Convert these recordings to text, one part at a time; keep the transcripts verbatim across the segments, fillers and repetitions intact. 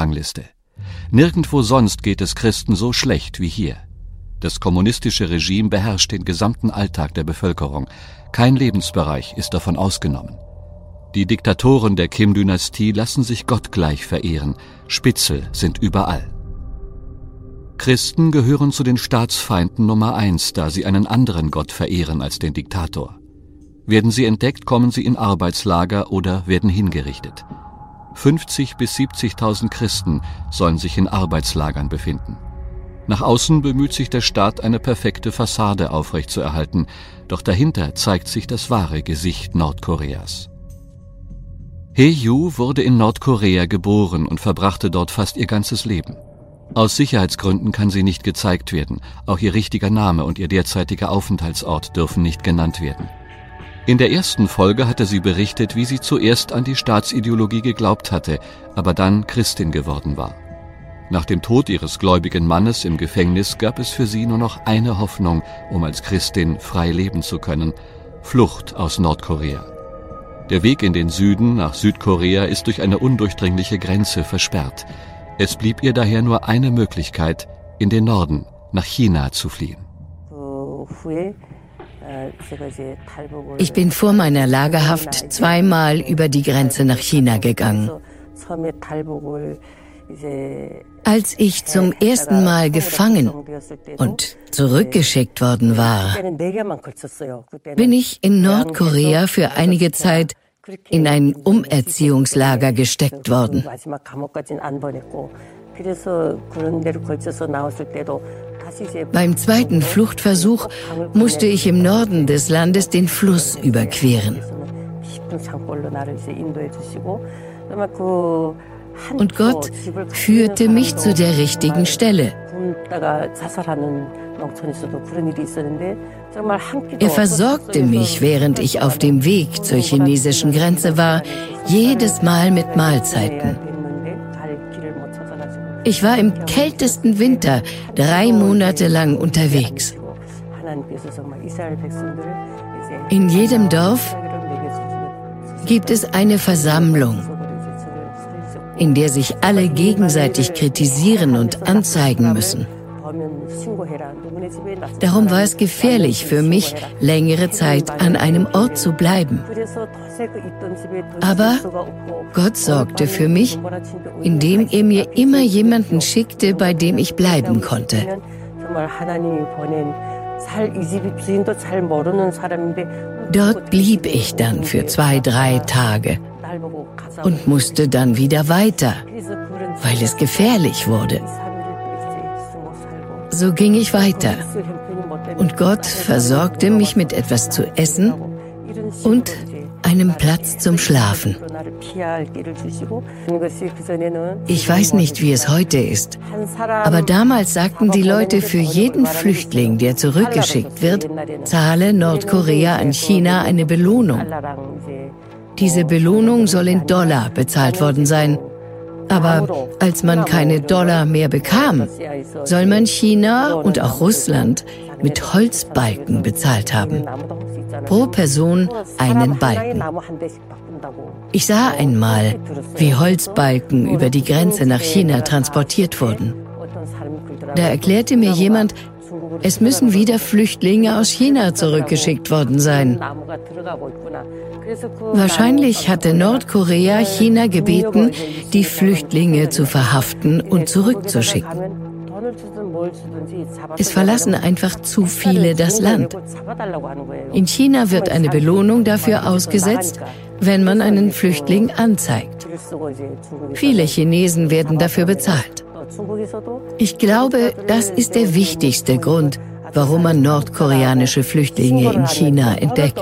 Rangliste. Nirgendwo sonst geht es Christen so schlecht wie hier. Das kommunistische Regime beherrscht den gesamten Alltag der Bevölkerung. Kein Lebensbereich ist davon ausgenommen. Die Diktatoren der Kim-Dynastie lassen sich gottgleich verehren. Spitzel sind überall. Christen gehören zu den Staatsfeinden Nummer eins, da sie einen anderen Gott verehren als den Diktator. Werden sie entdeckt, kommen sie in Arbeitslager oder werden hingerichtet. fünfzig bis siebzigtausend Christen sollen sich in Arbeitslagern befinden. Nach außen bemüht sich der Staat, eine perfekte Fassade aufrechtzuerhalten, doch dahinter zeigt sich das wahre Gesicht Nordkoreas. Hae-Yu wurde in Nordkorea geboren und verbrachte dort fast ihr ganzes Leben. Aus Sicherheitsgründen kann sie nicht gezeigt werden, auch ihr richtiger Name und ihr derzeitiger Aufenthaltsort dürfen nicht genannt werden. In der ersten Folge hatte sie berichtet, wie sie zuerst an die Staatsideologie geglaubt hatte, aber dann Christin geworden war. Nach dem Tod ihres gläubigen Mannes im Gefängnis gab es für sie nur noch eine Hoffnung, um als Christin frei leben zu können: Flucht aus Nordkorea. Der Weg in den Süden nach Südkorea ist durch eine undurchdringliche Grenze versperrt. Es blieb ihr daher nur eine Möglichkeit, in den Norden, nach China zu fliehen. Ich bin vor meiner Lagerhaft zweimal über die Grenze nach China gegangen. Als ich zum ersten Mal gefangen und zurückgeschickt worden war, bin ich in Nordkorea für einige Zeit in ein Umerziehungslager gesteckt worden. Beim zweiten Fluchtversuch musste ich im Norden des Landes den Fluss überqueren. Und Gott führte mich zu der richtigen Stelle. Er versorgte mich, während ich auf dem Weg zur chinesischen Grenze war, jedes Mal mit Mahlzeiten. Ich war im kältesten Winter drei Monate lang unterwegs. In jedem Dorf gibt es eine Versammlung, in der sich alle gegenseitig kritisieren und anzeigen müssen. Darum war es gefährlich für mich, längere Zeit an einem Ort zu bleiben. Aber Gott sorgte für mich, indem er mir immer jemanden schickte, bei dem ich bleiben konnte. Dort blieb ich dann für zwei, drei Tage und musste dann wieder weiter, weil es gefährlich wurde. So ging ich weiter und Gott versorgte mich mit etwas zu essen und einem Platz zum Schlafen. Ich weiß nicht, wie es heute ist, aber damals sagten die Leute, für jeden Flüchtling, der zurückgeschickt wird, zahle Nordkorea an China eine Belohnung. Diese Belohnung soll in Dollar bezahlt worden sein. Aber als man keine Dollar mehr bekam, soll man China und auch Russland mit Holzbalken bezahlt haben. Pro Person einen Balken. Ich sah einmal, wie Holzbalken über die Grenze nach China transportiert wurden. Da erklärte mir jemand, es müssen wieder Flüchtlinge aus China zurückgeschickt worden sein. Wahrscheinlich hatte Nordkorea China gebeten, die Flüchtlinge zu verhaften und zurückzuschicken. Es verlassen einfach zu viele das Land. In China wird eine Belohnung dafür ausgesetzt, wenn man einen Flüchtling anzeigt. Viele Chinesen werden dafür bezahlt. Ich glaube, das ist der wichtigste Grund, warum man nordkoreanische Flüchtlinge in China entdeckt.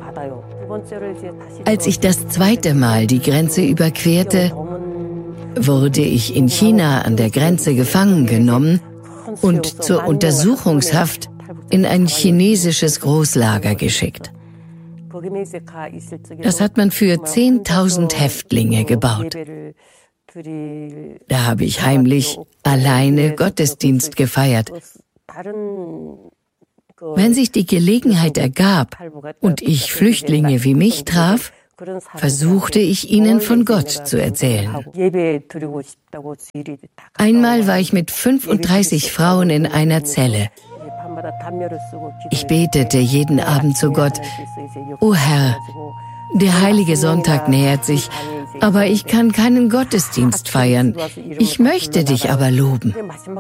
Als ich das zweite Mal die Grenze überquerte, wurde ich in China an der Grenze gefangen genommen und zur Untersuchungshaft in ein chinesisches Großlager geschickt. Das hat man für zehntausend Häftlinge gebaut. Da habe ich heimlich alleine Gottesdienst gefeiert. Wenn sich die Gelegenheit ergab und ich Flüchtlinge wie mich traf, versuchte ich ihnen von Gott zu erzählen. Einmal war ich mit fünfunddreißig Frauen in einer Zelle. Ich betete jeden Abend zu Gott: O Herr, der heilige Sonntag nähert sich, aber ich kann keinen Gottesdienst feiern. Ich möchte dich aber loben.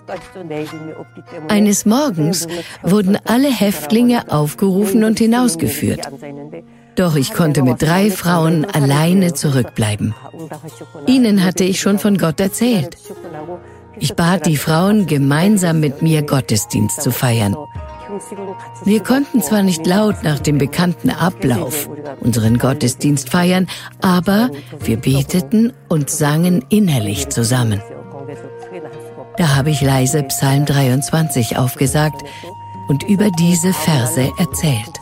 Eines Morgens wurden alle Häftlinge aufgerufen und hinausgeführt. Doch ich konnte mit drei Frauen alleine zurückbleiben. Ihnen hatte ich schon von Gott erzählt. Ich bat die Frauen, gemeinsam mit mir Gottesdienst zu feiern. Wir konnten zwar nicht laut nach dem bekannten Ablauf unseren Gottesdienst feiern, aber wir beteten und sangen innerlich zusammen. Da habe ich leise Psalm dreiundzwanzig aufgesagt und über diese Verse erzählt.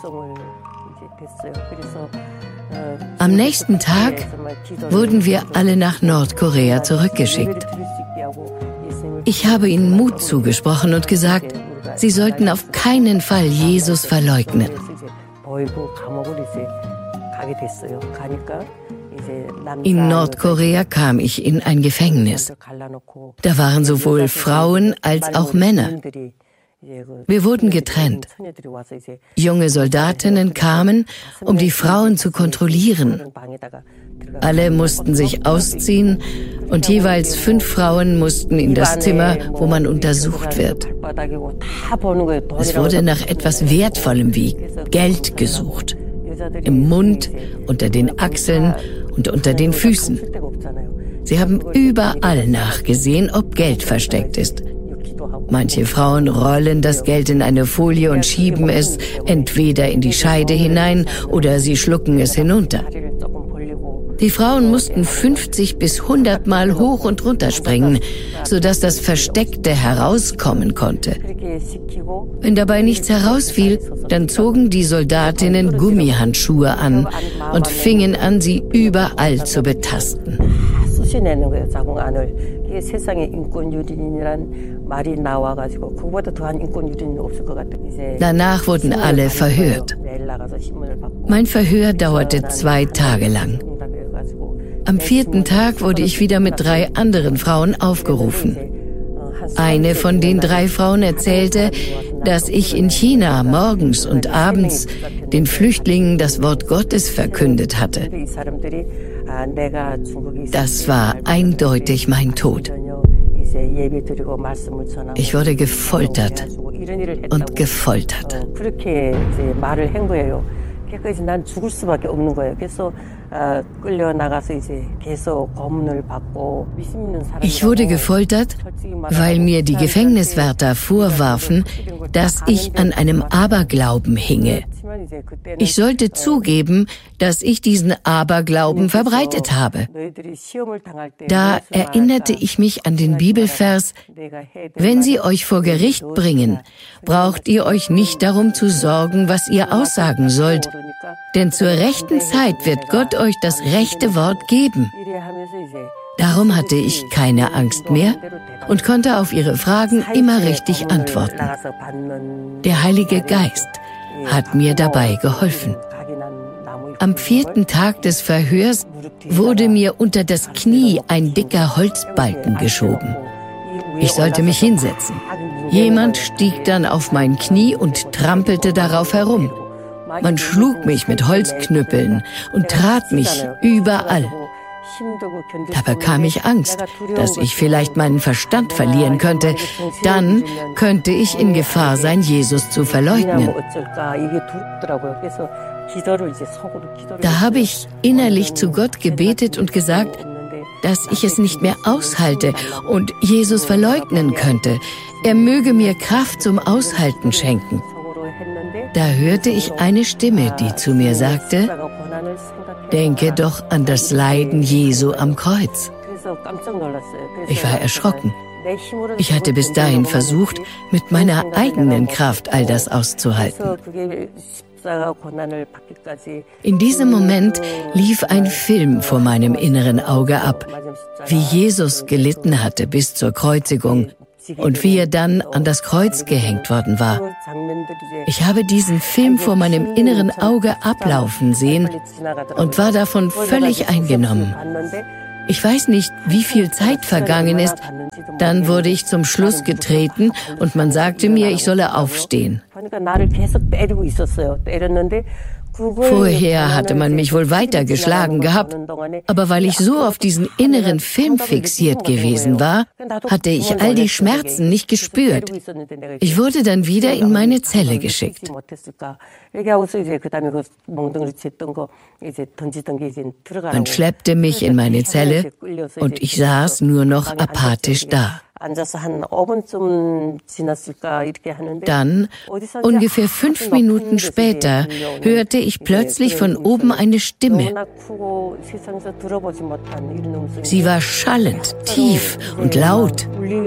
Am nächsten Tag wurden wir alle nach Nordkorea zurückgeschickt. Ich habe ihnen Mut zugesprochen und gesagt, sie sollten auf keinen Fall Jesus verleugnen. In Nordkorea kam ich in ein Gefängnis. Da waren sowohl Frauen als auch Männer. Wir wurden getrennt. Junge Soldatinnen kamen, um die Frauen zu kontrollieren. Alle mussten sich ausziehen und jeweils fünf Frauen mussten in das Zimmer, wo man untersucht wird. Es wurde nach etwas Wertvollem wie Geld gesucht. Im Mund, unter den Achseln und unter den Füßen. Sie haben überall nachgesehen, ob Geld versteckt ist. Manche Frauen rollen das Geld in eine Folie und schieben es entweder in die Scheide hinein oder sie schlucken es hinunter. Die Frauen mussten fünfzig bis hundert Mal hoch und runter springen, sodass das Versteckte herauskommen konnte. Wenn dabei nichts herausfiel, dann zogen die Soldatinnen Gummihandschuhe an und fingen an, sie überall zu betasten. Danach wurden alle verhört. Mein Verhör dauerte zwei Tage lang. Am vierten Tag wurde ich wieder mit drei anderen Frauen aufgerufen. Eine von den drei Frauen erzählte, dass ich in China morgens und abends den Flüchtlingen das Wort Gottes verkündet hatte. Das war eindeutig mein Tod. Ich wurde gefoltert und gefoltert. Ich wurde gefoltert, weil mir die Gefängniswärter vorwarfen, dass ich an einem Aberglauben hinge. Ich sollte zugeben, dass ich diesen Aberglauben verbreitet habe. Da erinnerte ich mich an den Bibelvers: Wenn sie euch vor Gericht bringen, braucht ihr euch nicht darum zu sorgen, was ihr aussagen sollt, denn zur rechten Zeit wird Gott euch das rechte Wort geben. Darum hatte ich keine Angst mehr und konnte auf ihre Fragen immer richtig antworten. Der Heilige Geist hat mir dabei geholfen. Am vierten Tag des Verhörs wurde mir unter das Knie ein dicker Holzbalken geschoben. Ich sollte mich hinsetzen. Jemand stieg dann auf mein Knie und trampelte darauf herum. Man schlug mich mit Holzknüppeln und trat mich überall. Da bekam ich Angst, dass ich vielleicht meinen Verstand verlieren könnte. Dann könnte ich in Gefahr sein, Jesus zu verleugnen. Da habe ich innerlich zu Gott gebetet und gesagt, dass ich es nicht mehr aushalte und Jesus verleugnen könnte. Er möge mir Kraft zum Aushalten schenken. Da hörte ich eine Stimme, die zu mir sagte: Denke doch an das Leiden Jesu am Kreuz. Ich war erschrocken. Ich hatte bis dahin versucht, mit meiner eigenen Kraft all das auszuhalten. In diesem Moment lief ein Film vor meinem inneren Auge ab, wie Jesus gelitten hatte bis zur Kreuzigung, und wie er dann an das Kreuz gehängt worden war. Ich habe diesen Film vor meinem inneren Auge ablaufen sehen und war davon völlig eingenommen. Ich weiß nicht, wie viel Zeit vergangen ist. Dann wurde ich zum Schluss getreten und man sagte mir, ich solle aufstehen. Vorher hatte man mich wohl weiter geschlagen gehabt, aber weil ich so auf diesen inneren Film fixiert gewesen war, hatte ich all die Schmerzen nicht gespürt. Ich wurde dann wieder in meine Zelle geschickt. Man schleppte mich in meine Zelle und ich saß nur noch apathisch da. Dann, ungefähr fünf Minuten später, hörte ich plötzlich von oben eine Stimme. Sie war schallend, tief und laut.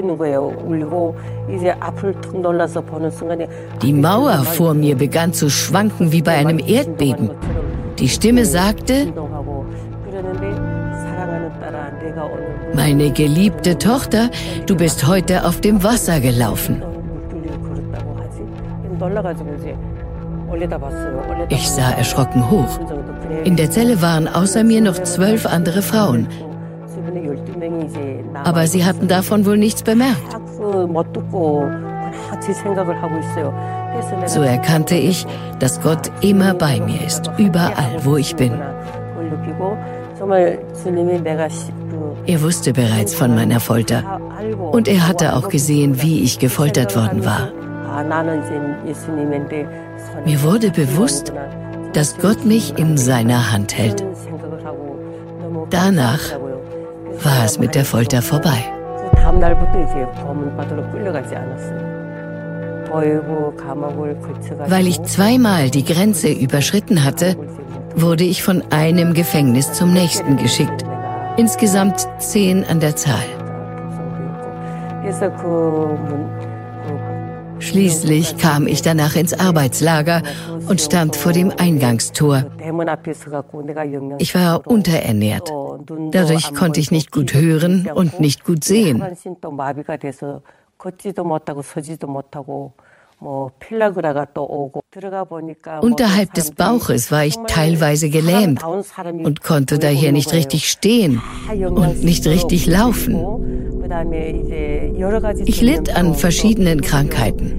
Die Mauer vor mir begann zu schwanken wie bei einem Erdbeben. Die Stimme sagte: Meine geliebte Tochter, du bist heute auf dem Wasser gelaufen. Ich sah erschrocken hoch. In der Zelle waren außer mir noch zwölf andere Frauen. Aber sie hatten davon wohl nichts bemerkt. So erkannte ich, dass Gott immer bei mir ist, überall, wo ich bin. Er wusste bereits von meiner Folter und er hatte auch gesehen, wie ich gefoltert worden war. Mir wurde bewusst, dass Gott mich in seiner Hand hält. Danach war es mit der Folter vorbei. Weil ich zweimal die Grenze überschritten hatte, wurde ich von einem Gefängnis zum nächsten geschickt. Insgesamt zehn an der Zahl. Schließlich kam ich danach ins Arbeitslager und stand vor dem Eingangstor. Ich war unterernährt. Dadurch konnte ich nicht gut hören und nicht gut sehen. Unterhalb des Bauches war ich teilweise gelähmt und konnte daher nicht richtig stehen und nicht richtig laufen. Ich litt an verschiedenen Krankheiten.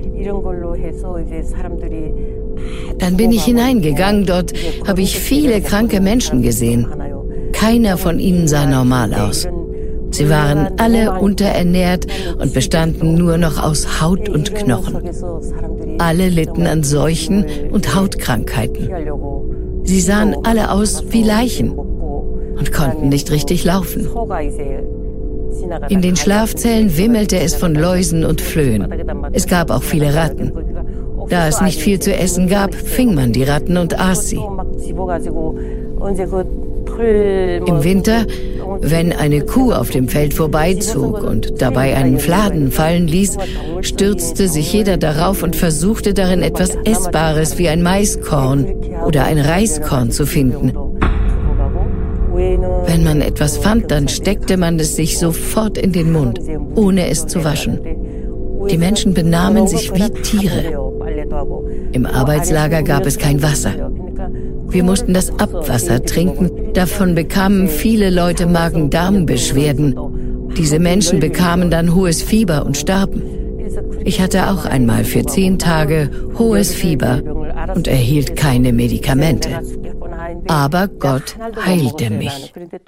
Dann bin ich hineingegangen, dort habe ich viele kranke Menschen gesehen. Keiner von ihnen sah normal aus. Sie waren alle unterernährt und bestanden nur noch aus Haut und Knochen. Alle litten an Seuchen und Hautkrankheiten. Sie sahen alle aus wie Leichen und konnten nicht richtig laufen. In den Schlafzellen wimmelte es von Läusen und Flöhen. Es gab auch viele Ratten. Da es nicht viel zu essen gab, fing man die Ratten und aß sie. Im Winter, wenn eine Kuh auf dem Feld vorbeizog und dabei einen Fladen fallen ließ, stürzte sich jeder darauf und versuchte darin etwas Essbares wie ein Maiskorn oder ein Reiskorn zu finden. Wenn man etwas fand, dann steckte man es sich sofort in den Mund, ohne es zu waschen. Die Menschen benahmen sich wie Tiere. Im Arbeitslager gab es kein Wasser. Wir mussten das Abwasser trinken. Davon bekamen viele Leute Magen-Darm-Beschwerden. Diese Menschen bekamen dann hohes Fieber und starben. Ich hatte auch einmal für zehn Tage hohes Fieber und erhielt keine Medikamente. Aber Gott heilte mich.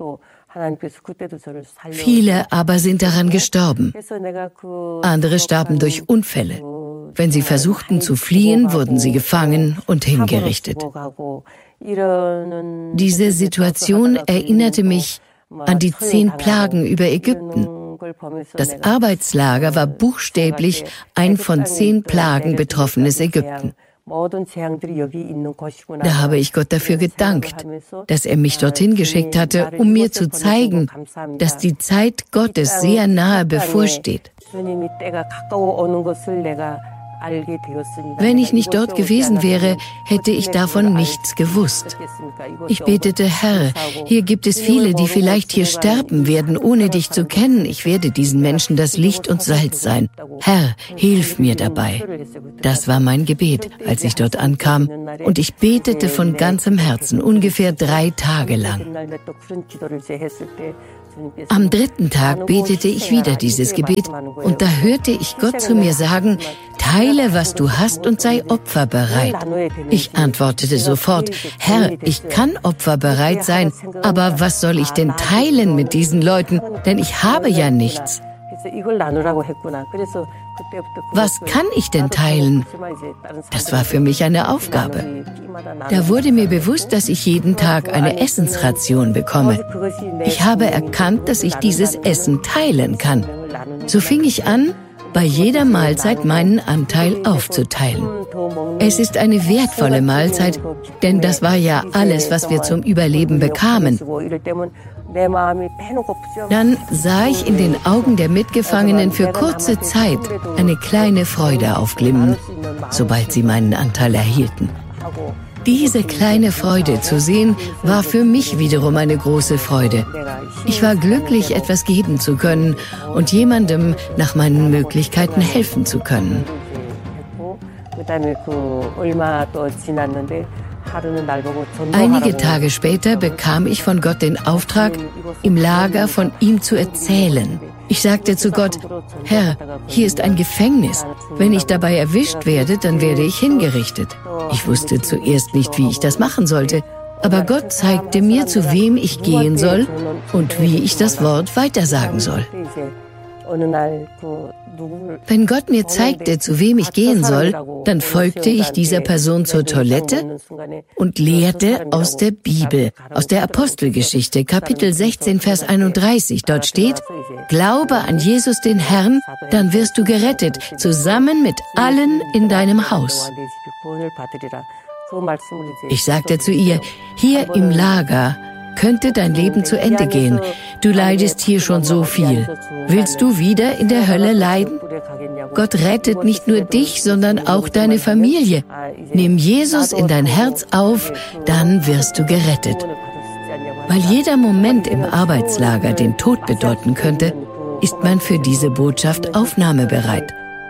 Viele aber sind daran gestorben. Andere starben durch Unfälle. Wenn sie versuchten zu fliehen, wurden sie gefangen und hingerichtet. Diese Situation erinnerte mich an die zehn Plagen über Ägypten. Das Arbeitslager war buchstäblich ein von zehn Plagen betroffenes Ägypten. Da habe ich Gott dafür gedankt, dass er mich dorthin geschickt hatte, um mir zu zeigen, dass die Zeit Gottes sehr nahe bevorsteht. Wenn ich nicht dort gewesen wäre, hätte ich davon nichts gewusst. Ich betete, Herr, hier gibt es viele, die vielleicht hier sterben werden, ohne dich zu kennen. Ich werde diesen Menschen das Licht und Salz sein. Herr, hilf mir dabei. Das war mein Gebet, als ich dort ankam. Und ich betete von ganzem Herzen, ungefähr drei Tage lang. Am dritten Tag betete ich wieder dieses Gebet und da hörte ich Gott zu mir sagen, teile, was du hast und sei opferbereit. Ich antwortete sofort, Herr, ich kann opferbereit sein, aber was soll ich denn teilen mit diesen Leuten, denn ich habe ja nichts. Was kann ich denn teilen? Das war für mich eine Aufgabe. Da wurde mir bewusst, dass ich jeden Tag eine Essensration bekomme. Ich habe erkannt, dass ich dieses Essen teilen kann. So fing ich an, bei jeder Mahlzeit meinen Anteil aufzuteilen. Es ist eine wertvolle Mahlzeit, denn das war ja alles, was wir zum Überleben bekamen. Dann sah ich in den Augen der Mitgefangenen für kurze Zeit eine kleine Freude aufglimmen, sobald sie meinen Anteil erhielten. Diese kleine Freude zu sehen, war für mich wiederum eine große Freude. Ich war glücklich, etwas geben zu können und jemandem nach meinen Möglichkeiten helfen zu können. Einige Tage später bekam ich von Gott den Auftrag, im Lager von ihm zu erzählen. Ich sagte zu Gott, Herr, hier ist ein Gefängnis. Wenn ich dabei erwischt werde, dann werde ich hingerichtet. Ich wusste zuerst nicht, wie ich das machen sollte, aber Gott zeigte mir, zu wem ich gehen soll und wie ich das Wort weitersagen soll. Wenn Gott mir zeigte, zu wem ich gehen soll, dann folgte ich dieser Person zur Toilette und lehrte aus der Bibel, aus der Apostelgeschichte, Kapitel sechzehn, Vers einunddreißig. Dort steht, Glaube an Jesus den Herrn, dann wirst du gerettet, zusammen mit allen in deinem Haus. Ich sagte zu ihr, hier im Lager könnte dein Leben zu Ende gehen. Du leidest hier schon so viel. Willst du wieder in der Hölle leiden? Gott rettet nicht nur dich, sondern auch deine Familie. Nimm Jesus in dein Herz auf, dann wirst du gerettet. Weil jeder Moment im Arbeitslager den Tod bedeuten könnte, ist man für diese Botschaft aufnahmebereit.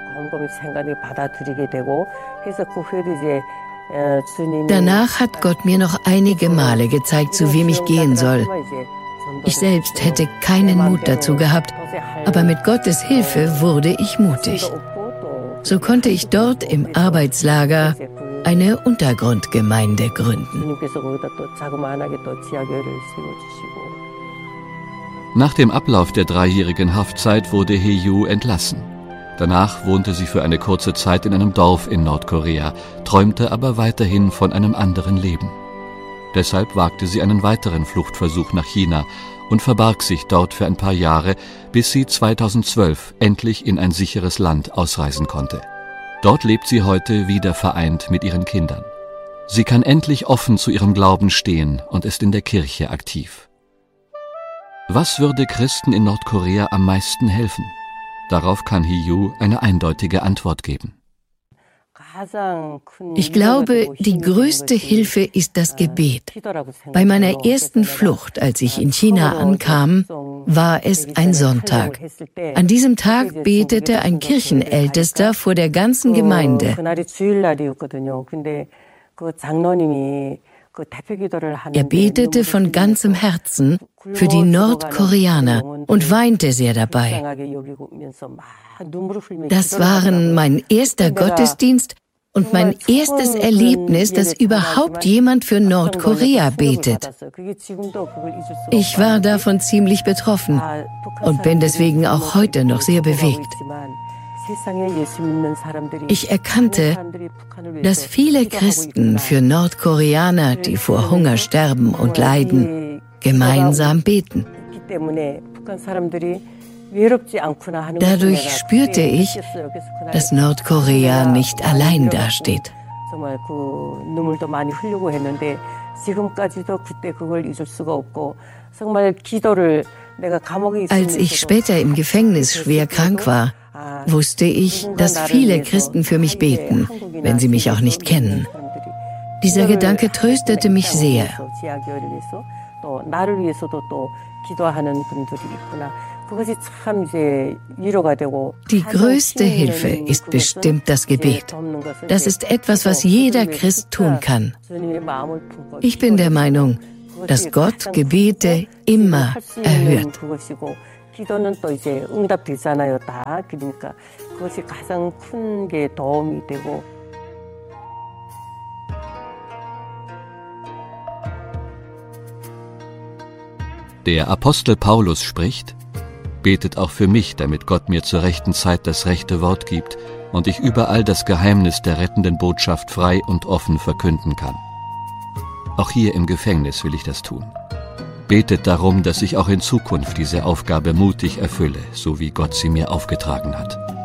Danach hat Gott mir noch einige Male gezeigt, zu wem ich gehen soll. Ich selbst hätte keinen Mut dazu gehabt, aber mit Gottes Hilfe wurde ich mutig. So konnte ich dort im Arbeitslager eine Untergrundgemeinde gründen. Nach dem Ablauf der dreijährigen Haftzeit wurde Hee-Ju entlassen. Danach wohnte sie für eine kurze Zeit in einem Dorf in Nordkorea, träumte aber weiterhin von einem anderen Leben. Deshalb wagte sie einen weiteren Fluchtversuch nach China und verbarg sich dort für ein paar Jahre, bis sie zweitausendzwölf endlich in ein sicheres Land ausreisen konnte. Dort lebt sie heute wieder vereint mit ihren Kindern. Sie kann endlich offen zu ihrem Glauben stehen und ist in der Kirche aktiv. Was würde Christen in Nordkorea am meisten helfen? Darauf kann Hee-Ju eine eindeutige Antwort geben. Ich glaube, die größte Hilfe ist das Gebet. Bei meiner ersten Flucht, als ich in China ankam, war es ein Sonntag. An diesem Tag betete ein Kirchenältester vor der ganzen Gemeinde. Er betete von ganzem Herzen für die Nordkoreaner und weinte sehr dabei. Das waren mein erster Gottesdienst und mein erstes Erlebnis, dass überhaupt jemand für Nordkorea betet. Ich war davon ziemlich betroffen und bin deswegen auch heute noch sehr bewegt. Ich erkannte, dass viele Christen für Nordkoreaner, die vor Hunger sterben und leiden, gemeinsam beten. Dadurch spürte ich, dass Nordkorea nicht allein dasteht. Als ich später im Gefängnis schwer krank war, wusste ich, dass viele Christen für mich beten, wenn sie mich auch nicht kennen. Dieser Gedanke tröstete mich sehr. Die größte Hilfe ist bestimmt das Gebet. Das ist etwas, was jeder Christ tun kann. Ich bin der Meinung, dass Gott Gebete immer erhört. Der Apostel Paulus spricht: Betet auch für mich, damit Gott mir zur rechten Zeit das rechte Wort gibt und ich überall das Geheimnis der rettenden Botschaft frei und offen verkünden kann. Auch hier im Gefängnis will ich das tun. Betet darum, dass ich auch in Zukunft diese Aufgabe mutig erfülle, so wie Gott sie mir aufgetragen hat.